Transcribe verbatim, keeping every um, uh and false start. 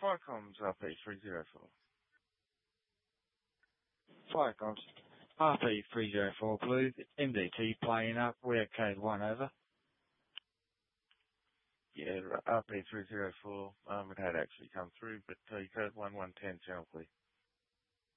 Firecoms R P three zero four. Firecoms. R P three zero four Blue, M D T playing up, we're code one over. Yeah, R P three zero four, um, it had actually come through, but uh, code one one ten channel clear.